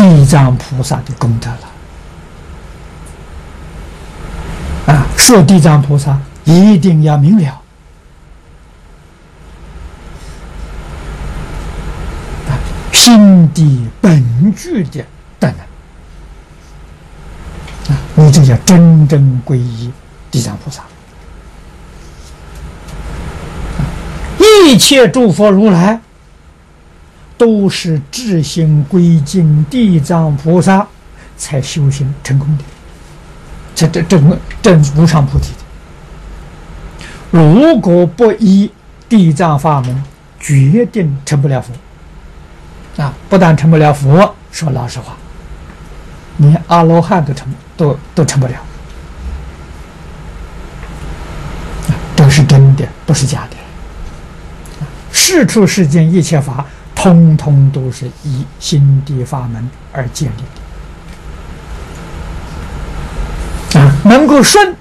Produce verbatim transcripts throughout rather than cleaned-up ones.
地藏菩萨的功德了。啊，说地藏菩萨一定要明了。啊，心地本具的德能。啊，你这叫真正皈依地藏菩萨。一切诸佛如来都是至心归敬地藏菩萨才修行成功的，这这这证无上菩提的。如果不依地藏法门，决定成不了佛。啊，不但成不了佛，说老实话，连阿罗汉都成都都成不了。啊，这是真的，不是假的。世出世间一切法，通通都是以心地法门而建立的。啊，能够顺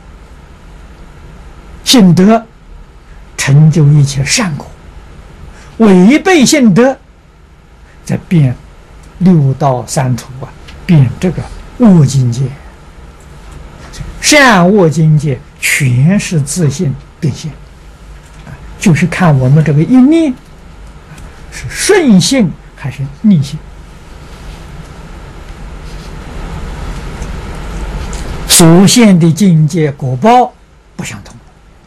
信德，成就一切善果；违背信德，再变六道三途啊，变这个恶境界。善恶境界全是自性变现。就是看我们这个一念是顺性还是逆性。所现的境界果报不相同。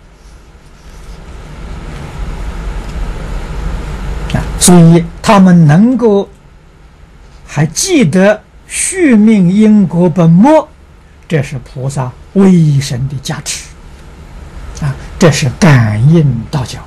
啊，所以他们能够还记得续命因果本末，这是菩萨威神的加持。啊，这是感应道教。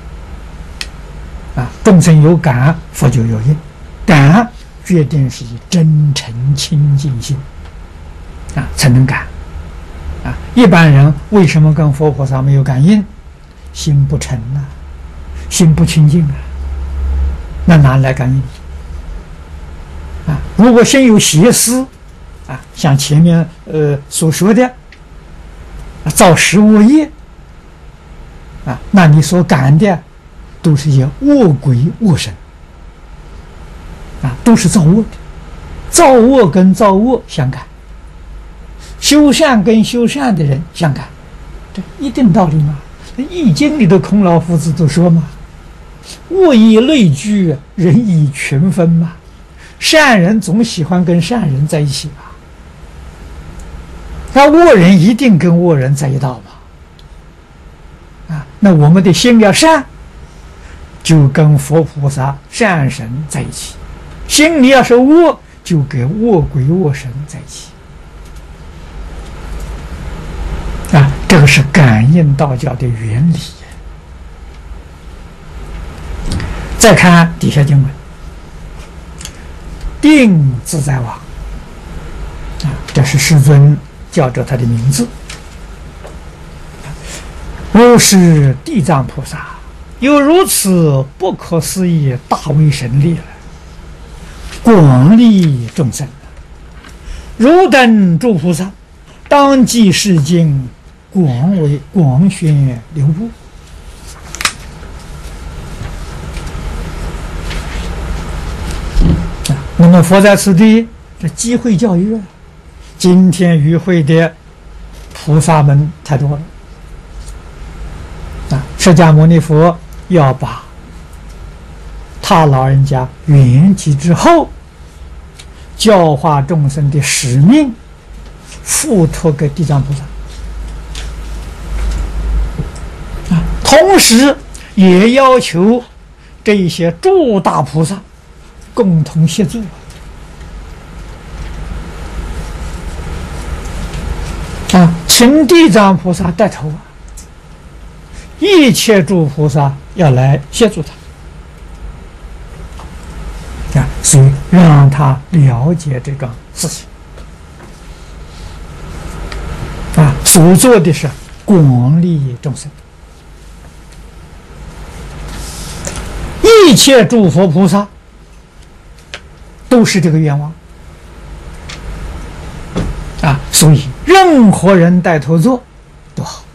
啊，众生有感，佛就有应。感决定是以真诚清净心啊才能感。啊，一般人为什么跟佛菩萨没有感应？心不诚啊，心不清净啊，那哪来感应？啊，如果心有邪思，啊，像前面呃所说的，啊，造十恶业。啊，那你所感的都是些恶鬼恶神，啊，都是造恶的，造恶跟造恶相感，修善跟修善的人相感，这一定道理嘛。《易经》里的孔老夫子都说嘛：“物以类聚，人以群分嘛。”善人总喜欢跟善人在一起嘛，那恶人一定跟恶人在一道嘛。啊，那我们的心要善，就跟佛菩萨善神在一起；心里要是恶，就跟恶鬼恶神在一起。啊，这个是感应道教的原理。再看底下经文，定自在王，啊，这是世尊叫着他的名字。如是地藏菩萨有如此不可思议大威神力，广利众生，汝等诸菩萨当记世经，广为广宣流布。那么佛在此地，这机会教育啊，今天与会的菩萨们太多了。啊，释迦牟尼佛要把他老人家圆寂之后教化众生的使命付托给地藏菩萨，啊，同时也要求这一些诸大菩萨共同协助啊，请地藏菩萨带头啊。一切诸菩萨要来协助他，啊，所以让他了解这个事情，啊，所做的是广利众生，一切诸佛菩萨都是这个愿望，啊，所以任何人带头做都好。